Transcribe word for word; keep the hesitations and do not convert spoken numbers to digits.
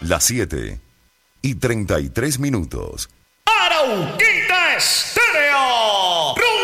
Las siete y treinta y tres minutos. Arauquita Estéreo.